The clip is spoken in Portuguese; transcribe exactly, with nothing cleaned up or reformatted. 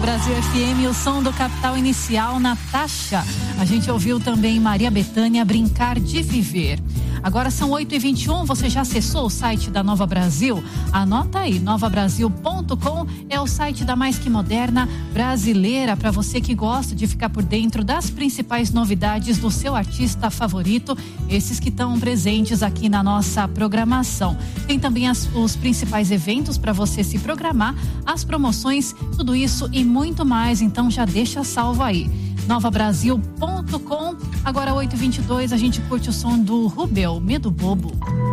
Brasil F M, o som do Capital Inicial, Natasha. A gente ouviu também Maria Bethânia, Brincar de Viver. Agora são oito e vinte e um, você já acessou o site da Nova Brasil? Anota aí, nova brasil ponto com é o site da mais que moderna brasileira, para você que gosta de ficar por dentro das principais novidades do seu artista favorito, esses que estão presentes aqui na nossa programação. Tem também as, os principais eventos para você se programar, as promoções, tudo isso e muito mais, então já deixa salvo aí. nova brasil ponto com. Agora oito e vinte e dois, a gente curte o som do Rubel, Medo Bobo.